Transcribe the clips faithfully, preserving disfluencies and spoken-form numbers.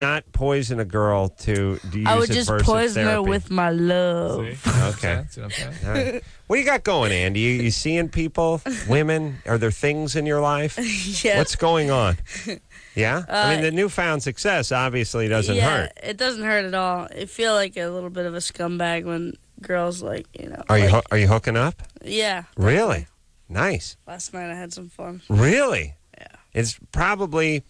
not poison a girl to do you I use would it just versus poison her therapy? with my love. See? Okay. See what I'm saying? All right. What do you got going, Andy? You, you seeing people, women? Are there things in your life? Yeah. What's going on? Yeah? Uh, I mean, the newfound success obviously doesn't yeah, hurt. it doesn't hurt at all. I feel like a little bit of a scumbag when girls like, you know. Are you like, hoo- are you hooking up? Yeah. Really? Nice. Last night I had some fun. Really? Yeah. It's probably,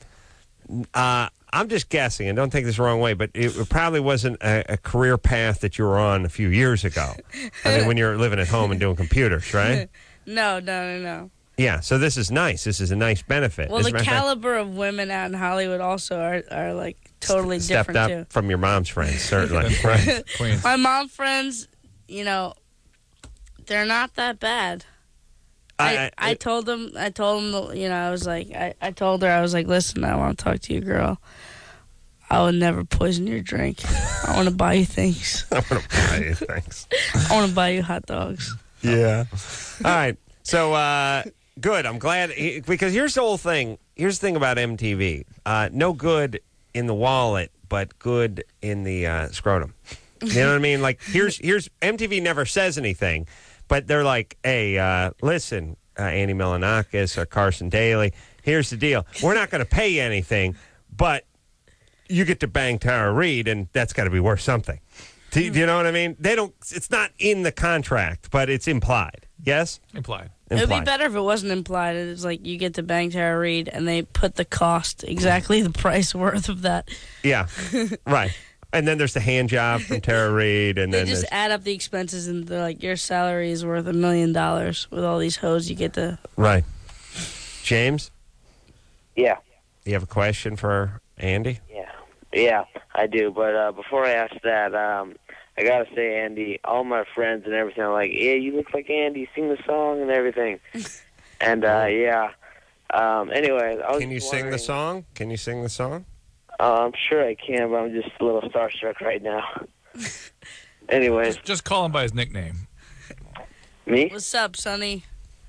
uh, I'm just guessing, and don't take this the wrong way, but it probably wasn't a, a career path that you were on a few years ago. I mean, when you were living at home and doing computers, right? No, no, no, no. Yeah, so this is nice. This is a nice benefit. Well, As a the matter of fact, caliber of women out in Hollywood also are, are like totally stepped different up too. from your mom's friends, certainly. Right. Queens. My mom friends, you know, they're not that bad. I, I- I, told them, I told them, you know, I was like, I, I told her, I was like, listen, I want to talk to you, girl. I would never poison your drink. I want to buy you things. I want to buy you things. I want to buy you hot dogs. Yeah. All right. So, uh, good. I'm glad. Because here's the whole thing. Here's the thing about M T V. Uh, no good in the wallet, but good in the uh, scrotum. You know what I mean? Like, here's, here's M T V never says anything, but they're like, hey, uh, listen, uh, Andy Milonakis or Carson Daly, here's the deal. We're not going to pay you anything, but you get to bang Tara Reid, and that's got to be worth something. Do, do you know what I mean? They don't. It's not in the contract, but it's implied. Yes, Implied. It would be Implied. better if it wasn't implied. It's like you get to bang Tara Reid, and they put the cost exactly the price worth of that. Yeah, right. And then there's the hand job from Tara Reid, and They then just there's, add up the expenses, and they're like, your salary is worth a million dollars with all these hoes you get to. right. James, Yeah, you have a question for Andy? yeah, yeah, I do. But uh, before I ask that, um, I gotta say, Andy, all my friends and everything are like, yeah, you look like Andy, sing the song and everything. and uh, yeah. Um, anyway, I was Can you just sing the wondering- song? Can you sing the song? Uh, I'm sure I can, but I'm just a little starstruck right now. Anyways, Just, just call him by his nickname. me? What's up, Sonny?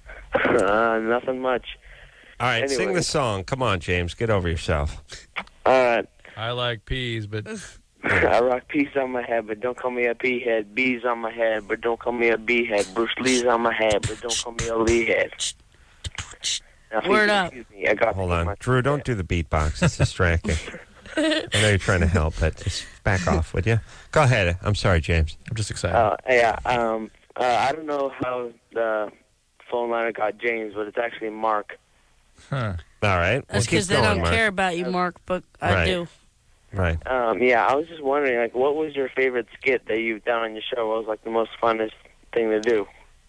uh, nothing much. All right, sing Anyway. the song. Come on, James, get over yourself. All right. I like peas, but I rock peas on my head, but don't call me a pea head. Bees on my head, but don't call me a bee head. Bruce Lee's on my head, but don't call me a Lee head. Now, please Word up. excuse me, I got Hold to get on, my- Drew. Don't do the beatbox. It's distracting. I know you're trying to help, but just back off, would you? Go ahead. I'm sorry, James. I'm just excited. Uh, yeah, um, uh, I don't know how the phone line got James, but it's actually Mark. huh. All right. That's keep because they going, don't Mark. care about you, Mark, but I Right. do. Right. Um, yeah, I was just wondering, like, what was your favorite skit that you've done on your show? What was, like, the most funnest thing to do?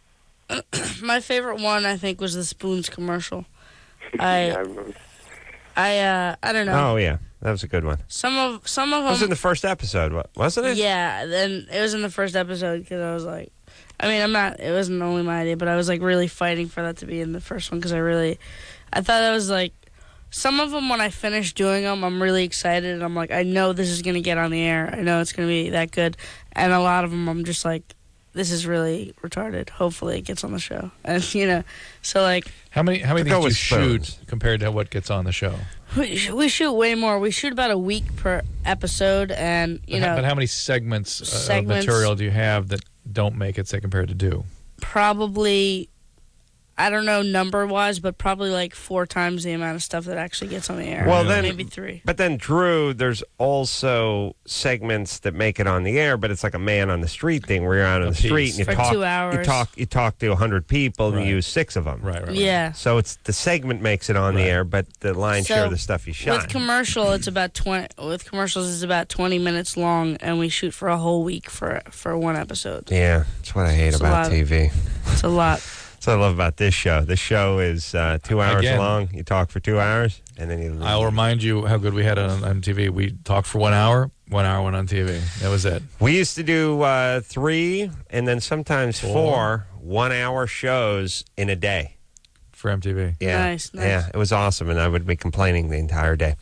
My favorite one, I think, was the Spoons commercial. Yeah, I I, remember. I, uh, I don't know. Oh yeah, that was a good one. Some of, some of That was in them. the first episode, wa- wasn't it? Yeah, then it was in the first episode because I was like, I mean, I'm not. It wasn't only my idea, but I was like really fighting for that to be in the first one because I really, I thought that was like, some of them when I finish doing them, I'm really excited. And I'm like, I know this is gonna get on the air. I know it's gonna be that good. And a lot of them, I'm just like, this is really retarded. Hopefully, it gets on the show. And you know, so like, How many how many Go things do you with shoot spoons. compared to what gets on the show? we, sh- we shoot way more. We shoot about a week per episode, and you But how- know, but how many segments, uh, Segments. of material do you have that don't make it, say, compared to do? probably, I don't know number wise, but probably like four times the amount of stuff that actually gets on the air. Well, then- maybe three. But then, Drew, there's also segments that make it on the air, but it's like a man on the street thing where you're out on A the street piece. and you For talk. two You hours. talk. You talk to a hundred people and Right. you use six of them. Right, right, right. Yeah. So it's the segment makes it on Right. the air, but the lion's So, share of the stuff you shot. With commercial, it's about twenty. With commercials, it's about twenty minutes long, and we shoot for a whole week for for one episode. yeah, that's what I hate It's a about lot. T V. It's a lot. That's what I love about this show. This show is uh, two hours Again. long. You talk for two hours, and then you leave. I'll remind you how good we had it on M T V. We talked for one hour, one hour went on T V. That was it. We used to do uh, three and then sometimes four, Four. one-hour shows in a day. For M T V. Yeah. Nice, nice. Yeah, it was awesome, and I would be complaining the entire day.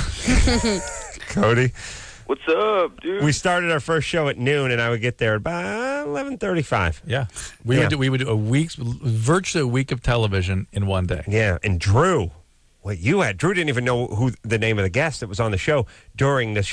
Cody, What's up, dude? we started our first show at noon, and I would get there at about eleven thirty-five. Yeah. We Yeah. would do, we would do a week's virtually a week of television in one day. Yeah, and Drew, what you had, Drew didn't even know who the name of the guest that was on the show during the show.